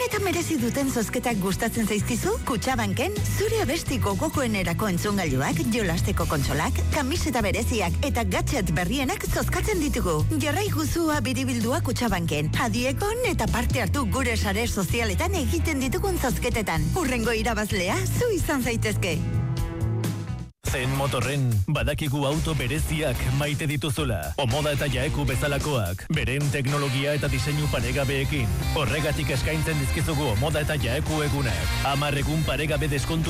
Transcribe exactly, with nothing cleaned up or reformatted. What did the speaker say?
Benetan merezi duten zozketak gustatzen zaizkizu? Kutxabanken, zure abesti gogokoenerako entzungailuak, jolasteko kontsolak, kamiseta bereziak eta gadget berrienak zozkatzen ditugu. Jarrai guzua biribildua Kutxabanken. Adiekon eta parte hartu gure sare sozialetan egiten ditugun zozketetan. Hurrengo irabazlea, zu izan zaitezke. Zen Motorren, badakigu auto bereziak maite dituzula. Omoda eta Jaeku bezalakoak, beren teknologia eta diseinu paregabeekin. Horregatik eskaintzen dizkizugu Omoda eta Jaeku egunak. Hamar egun paregabe deskontu